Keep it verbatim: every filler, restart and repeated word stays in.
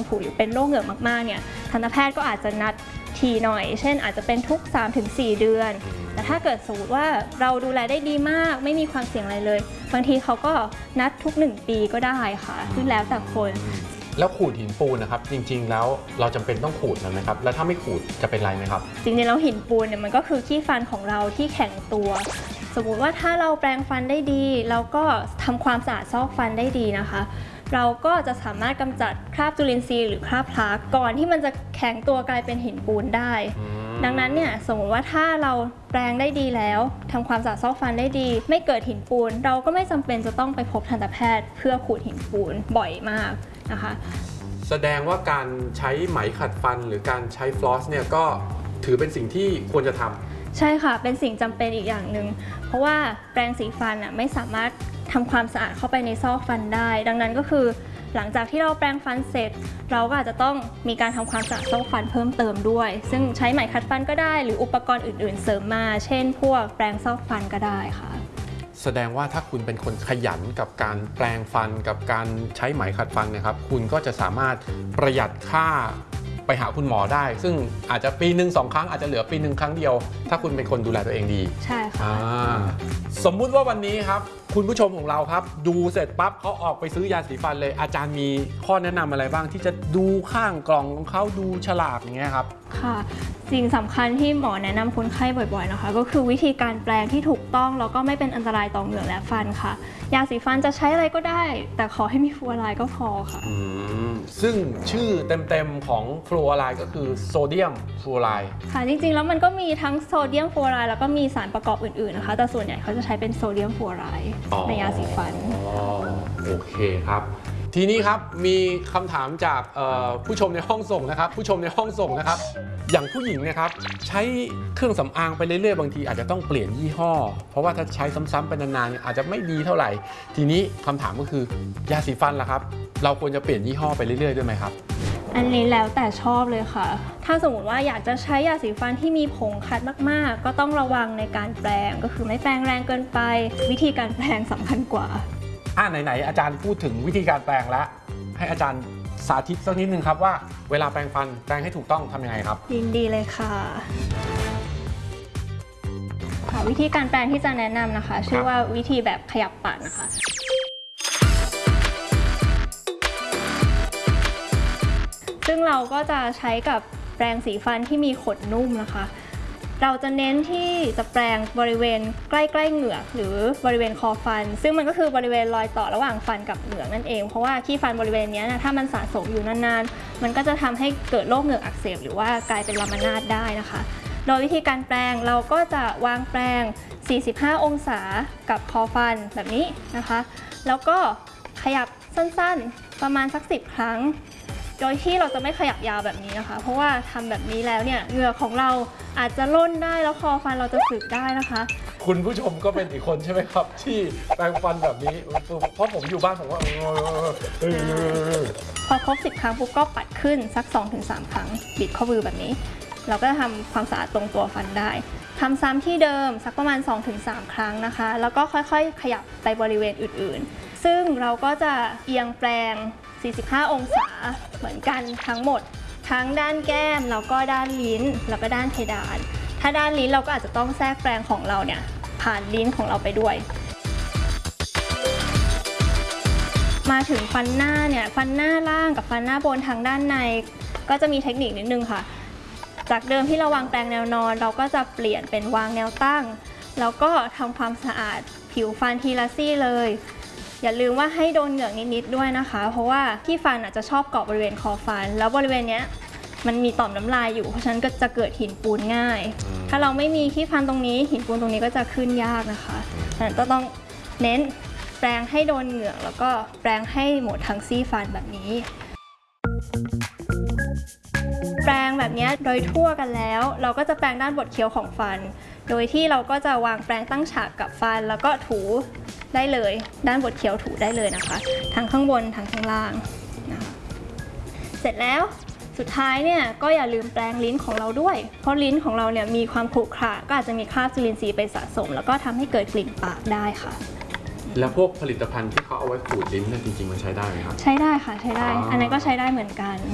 ผุหรือเป็นโรคเหงือกมากๆเนี่ยทันตแพทย์ก็อาจจะนัดทีหน่อยเช่นอาจจะเป็นทุก สามถึงสี่ เดือนแต่ถ้าเกิดสมมติว่าเราดูแลได้ดีมากไม่มีความเสี่ยงอะไรเลยบางทีเขาก็นัดทุกหนึ่งปีก็ได้ค่ะขึ้นแล้วแต่คนแล้วขูดหินปูนนะครับจริงๆแล้วเราจำเป็นต้องขูดมันไหมครับแล้วถ้าไม่ขูดจะเป็นไรไหมครับจริงๆแล้วหินปูนเนี่ยมันก็คือขี้ฟันของเราที่แข็งตัวสมมุติว่าถ้าเราแปรงฟันได้ดีแล้วก็ทำความสะอาดซอกฟันได้ดีนะคะเราก็จะสามารถกำจัดคราบจุลินทรีย์หรือคราบพลาสก่อนที่มันจะแข็งตัวกลายเป็นหินปูนได้ดังนั้นเนี่ยสมมติว่าถ้าเราแปรงได้ดีแล้วทำความสะอาดซอกฟันได้ดีไม่เกิดหินปูนเราก็ไม่จำเป็นจะต้องไปพบทันตแพทย์เพื่อขูดหินปูนบ่อยมากนะคะแสดงว่าการใช้ไหมขัดฟันหรือการใช้ฟลอสเนี่ยก็ถือเป็นสิ่งที่ควรจะทำใช่ค่ะเป็นสิ่งจำเป็นอีกอย่างหนึ่งเพราะว่าแปรงสีฟันอ่ะไม่สามารถทำความสะอาดเข้าไปในซอกฟันได้ดังนั้นก็คือหลังจากที่เราแปรงฟันเสร็จเราก็อาจจะต้องมีการทำความสะอาดซอกฟันเพิ่มเติมด้วยซึ่งใช้ไหมขัดฟันก็ได้หรืออุปกรณ์อื่นๆเสริมมาเช่นพวกแปรงซอกฟันก็ได้ค่ะแสดงว่าถ้าคุณเป็นคนขยันกับการแปรงฟันกับการใช้ไหมขัดฟันนะครับคุณก็จะสามารถประหยัดค่าไปหาคุณหมอได้ซึ่งอาจจะปีหนึ่งสองครั้งอาจจะเหลือปีหนึ่งครั้งเดียวถ้าคุณเป็นคนดูแลตัวเองดีใช่ค่ะสมมุติว่าวันนี้ครับคุณผู้ชมของเราครับดูเสร็จปั๊บเขาออกไปซื้อยาสีฟันเลยอาจารย์มีข้อแนะนำอะไรบ้างที่จะดูข้างกล่องของเขาดูฉลากอย่างเงี้ยครับค่ะสิ่งสำคัญที่หมอแนะนำคนไข้บ่อยๆนะคะก็คือวิธีการแปรงที่ถูกต้องแล้วก็ไม่เป็นอันตรายต่อเหงือกและฟันค่ะยาสีฟันจะใช้อะไรก็ได้แต่ขอให้มีฟลูออไรด์ก็พอค่ะซึ่งชื่อเต็มๆของฟลูออไรด์ก็คือโซเดียมฟลูออไรด์ค่ะจริงๆแล้วมันก็มีทั้งโซเดียมฟลูออไรด์แล้วก็มีสารประกอบอื่นๆนะคะแต่ส่วนใหญ่เขาจะใช้เป็นโซเดียมฟลูออไรด์ในยาสีฟันโอเคครับทีนี้ครับมีคำถามจากผู้ชมในห้องส่งนะครับผู้ชมในห้องส่งนะครับอย่างผู้หญิงนะครับใช้เครื่องสำอางไปเรื่อยๆบางทีอาจจะต้องเปลี่ยนยี่ห้อเพราะว่าถ้าใช้ซ้ำๆไปนานๆอาจจะไม่ดีเท่าไหร่ทีนี้คำถามก็คือยาสีฟันล่ะครับเราควรจะเปลี่ยนยี่ห้อไปเรื่อยๆด้วยไหมครับอันนี้แล้วแต่ชอบเลยค่ะถ้าสมมติว่าอยากจะใช้ยาสีฟันที่มีผงขัดมากๆก็ต้องระวังในการแปรงก็คือไม่แปรงแรงเกินไปวิธีการแปรงสำคัญกว่าอ่าไหนๆอาจารย์พูดถึงวิธีการแปรงแล้วให้อาจารย์สาธิตสักนิดนึงครับว่าเวลาแปรงฟันแปรงให้ถูกต้องทำยังไงครับยินดีเลยค่ะค่ะวิธีการแปรงที่จะแนะนำนะคะชื่อว่าวิธีแบบขยับปากนะคะซึ่งเราก็จะใช้กับแปรงสีฟันที่มีขนนุ่มนะคะเราจะเน้นที่จะแปรงบริเวณใกล้ๆเหงือกหรือบริเวณคอฟันซึ่งมันก็คือบริเวณรอยต่อระหว่างฟันกับเหงือกนั่นเองเพราะว่าขี้ฟันบริเวณนี้นะถ้ามันสะสมอยู่นานๆมันก็จะทำให้เกิดโรคเหงือกอักเสบหรือว่ากลายเป็นลามานาดได้นะคะโดยวิธีการแปรงเราก็จะวางแปรงสี่สิบห้าองศากับคอฟันแบบนี้นะคะแล้วก็ขยับสั้นๆประมาณสักสิบครั้งโดยที่เราจะไม่ขยับยาวแบบนี้นะคะเพราะว่าทำแบบนี้แล้วเนี่ยเหงือกของเราอาจจะล่นได้แล้วคอฟันเราจะสึกได้นะคะคุณผู้ชมก็เป็นอีกคนใช่ไหมครับที่แปรงฟันแบบนี้เพราะผมอยู่บ้านผมว่าพอครบสิบครั้งปุ๊บก็ปัดขึ้นสัก สองถึงสาม ครั้งบิดข้อมือแบบนี้เราก็จะทำความสะอาดตรงตัวฟันได้ทำซ้ำที่เดิมสักประมาณ สองถึงสาม ครั้งนะคะแล้วก็ค่อยๆขยับไปบริเวณอื่นๆซึ่งเราก็จะเอียงแปรงสี่สิบห้าองศาเหมือนกันทั้งหมดทั้งด้านแก้มแล้วก็ด้านลิ้นแล้วก็ด้านเพดานถ้าด้านลิ้นเราก็อาจจะต้องแทรกแปรงของเราเนี่ยผ่านลิ้นของเราไปด้วยมาถึงฟันหน้าเนี่ยฟันหน้าล่างกับฟันหน้าบนทางด้านในก็จะมีเทคนิคนิดนึงค่ะจากเดิมที่เราวางแปรงแนวนอนเราก็จะเปลี่ยนเป็นวางแนวตั้งแล้วก็ทำความสะอาดผิวฟันทีละซี่เลยอย่าลืมว่าให้โดนเหงือกนิดๆด้วยนะคะเพราะว่าที่ฟันอาจจะชอบเกาะบริเวณคอฟันแล้วบริเวณนี้มันมีต่อมน้ำลายอยู่เพราะฉะนั้นก็จะเกิดหินปูนง่ายถ้าเราไม่มีที่ฟันตรงนี้หินปูนตรงนี้ก็จะขึ้นยากนะคะฉะนั้นก็ต้องเน้นแปรงให้โดนเหงือกแล้วก็แปรงให้หมดทั้งซี่ฟันแบบนี้แปรงแบบนี้โดยทั่วกันแล้วเราก็จะแปรงด้านบดเคี้ยวของฟันโดยที่เราก็จะวางแปรงตั้งฉากกับฟันแล้วก็ถูได้เลยด้านบดเคี้ยวถูได้เลยนะคะทั้งข้างบนทั้งข้างล่างนะเสร็จแล้วสุดท้ายเนี่ยก็อย่าลืมแปรงลิ้นของเราด้วยเพราะลิ้นของเราเนี่ยมีความขรุขระก็อาจจะมีคราบจุลินทรีย์ไปสะสมแล้วก็ทำให้เกิดกลิ่นปากได้ค่ะแล้วพวกผลิตภัณฑ์ที่เขาเอาไว้ขูดลิ้นเนี่ยจริงๆมันใช้ได้ไหมครับใช้ได้ค่ะใช้ได้อันนั้นก็ใช้ได้เหมือนกัน